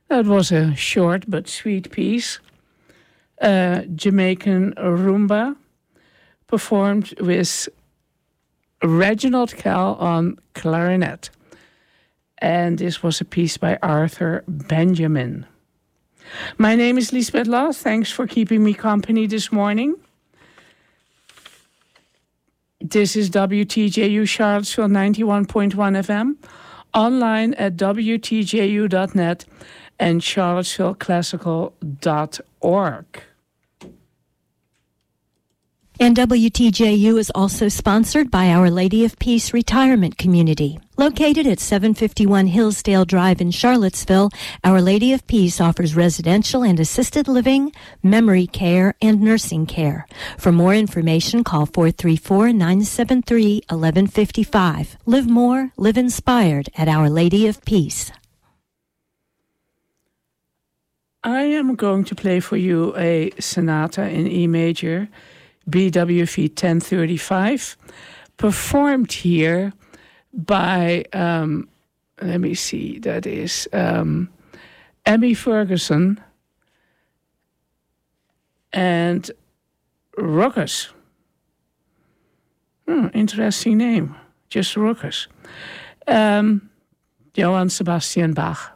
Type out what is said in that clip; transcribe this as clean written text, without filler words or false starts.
That was a short but sweet piece. Jamaican rumba, performed with Reginald Kell on clarinet. And this was a piece by Arthur Benjamin. My name is Lisbeth Law. Thanks for keeping me company this morning. This is WTJU Charlottesville 91.1 FM, online at WTJU.net and charlottesvilleclassical.org. And WTJU is also sponsored by Our Lady of Peace Retirement Community. Located at 751 Hillsdale Drive in Charlottesville, Our Lady of Peace offers residential and assisted living, memory care, and nursing care. For more information, call 434-973-1155. Live more, live inspired at Our Lady of Peace. I am going to play for you a sonata in E major, BWV 1035, performed here by, let me see, that is Emmy Ferguson and Ruckus. Interesting name, just Ruckus. Johann Sebastian Bach.